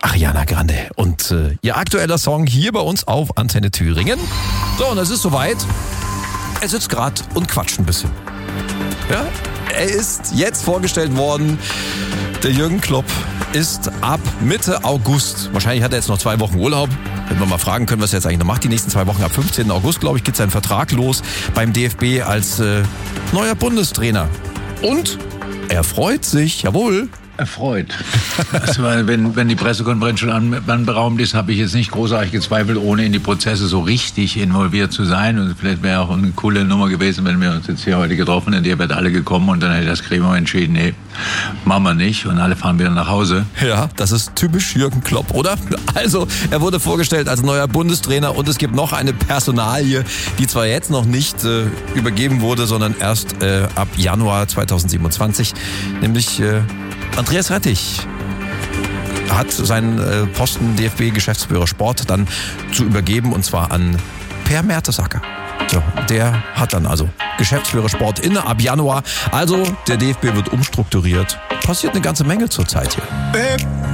Ariana Grande und ihr aktueller Song hier bei uns auf Antenne Thüringen. So, und es ist soweit. Er sitzt gerade und quatscht ein bisschen. Ja, er ist jetzt vorgestellt worden. Der Jürgen Klopp ist ab Mitte August, wahrscheinlich hat er jetzt noch 2 Wochen Urlaub, wenn wir mal fragen können, was er jetzt eigentlich noch macht, die nächsten 2 Wochen, ab 15. August, glaube ich, geht sein Vertrag los beim DFB als neuer Bundestrainer. Und er freut sich, jawohl. Erfreut. Also, wenn die Pressekonferenz schon anberaumt ist, habe ich jetzt nicht großartig gezweifelt, ohne in die Prozesse so richtig involviert zu sein. Und vielleicht wäre auch eine coole Nummer gewesen, wenn wir uns jetzt hier heute getroffen hätten. Ihr wärt alle gekommen und dann hätte das Gremium entschieden, nee, machen wir nicht. Und alle fahren wieder nach Hause. Ja, das ist typisch Jürgen Klopp, oder? Also, er wurde vorgestellt als neuer Bundestrainer und es gibt noch eine Personalie, die zwar jetzt noch nicht übergeben wurde, sondern erst ab Januar 2027, nämlich Andreas Rettich hat seinen Posten DFB-Geschäftsführer Sport dann zu übergeben, und zwar an Per Mertesacker. So, der hat dann also Geschäftsführer Sport inne ab Januar. Also der DFB wird umstrukturiert. Passiert eine ganze Menge zurzeit hier.